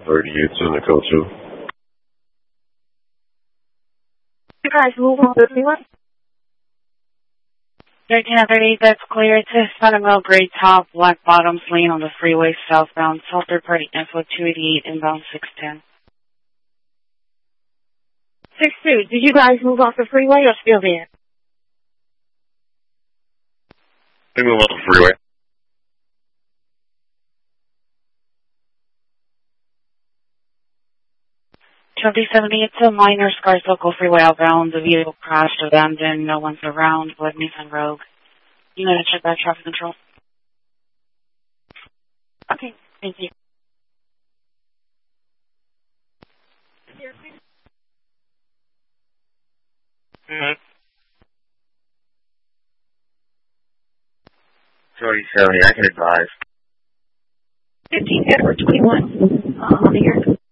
38's in the code 2. You guys move on the freeway? 1338, that's clear. It's a Sunnyvale Gray Top, Black Bottoms lane on the freeway southbound. Cell third party info 288 inbound 610. 6-2, did you guys move off the freeway or still there? We move off the freeway. 2070, it's a minor Scar Circle freeway outbound. The vehicle crashed, abandoned, no one's around, Blood Nissan Rogue. You know to check that traffic control. Okay, thank you. Mm-hmm. 3070, I can advise. 15 Edward 21 on the air.